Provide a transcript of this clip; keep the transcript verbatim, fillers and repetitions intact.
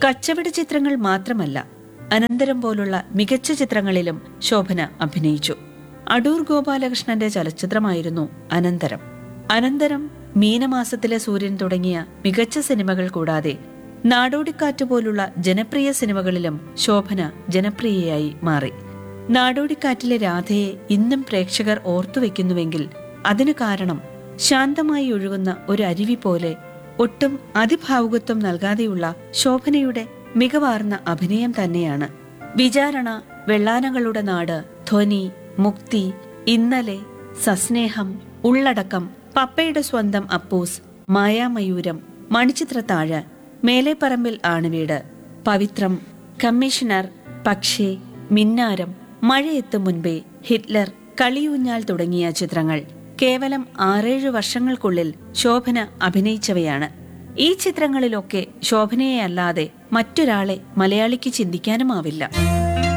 കച്ചവട ചിത്രങ്ങൾ മാത്രമല്ല, അനന്തരം പോലുള്ള മികച്ച ചിത്രങ്ങളിലും ശോഭന അഭിനയിച്ചു. അടൂർ ഗോപാലകൃഷ്ണന്റെ ചലച്ചിത്രമായിരുന്നു അനന്തരം. അനന്തരം, മീനമാസത്തിലെ സൂര്യൻ തുടങ്ങിയ മികച്ച സിനിമകൾ കൂടാതെ നാടോടിക്കാറ്റ് പോലുള്ള ജനപ്രിയ സിനിമകളിലും ശോഭന ജനപ്രിയയായി മാറി. നാടോടിക്കാറ്റിലെ രാധയെ ഇന്നും പ്രേക്ഷകർ ഓർത്തുവെക്കുന്നുവെങ്കിൽ അതിനു കാരണം ശാന്തമായി ഒഴുകുന്ന ഒരു അരുവി പോലെ ഒട്ടും അതിഭാവുകത്വം നൽകാതെയുള്ള ശോഭനയുടെ മികവാർന്ന അഭിനയം തന്നെയാണ്. വിചാരണ, വെള്ളാനകളുടെ നാട്, ധ്വനി, മുക്തി, ഇന്നലെ, സസ്നേഹം, ഉള്ളടക്കം, പപ്പയുടെ സ്വന്തം അപ്പൂസ്, മായാമയൂരം, മണിച്ചിത്രത്താഴ്, മേലെപ്പറമ്പിൽ ആണുവീട്, പവിത്രം, കമ്മീഷണർ, പക്ഷേ, മിന്നാരം, മഴയെത്തും മുൻപേ, ഹിറ്റ്ലർ, കളിയൂഞ്ഞാൽ തുടങ്ങിയ ചിത്രങ്ങൾ കേവലം ആറേഴു വർഷങ്ങൾക്കുള്ളിൽ ശോഭന അഭിനയിച്ചവയാണ്. ഈ ചിത്രങ്ങളിലൊക്കെ ശോഭനയെ അല്ലാതെ മറ്റൊരാളെ മലയാളിക്ക് ചിന്തിക്കാനുമാവില്ല.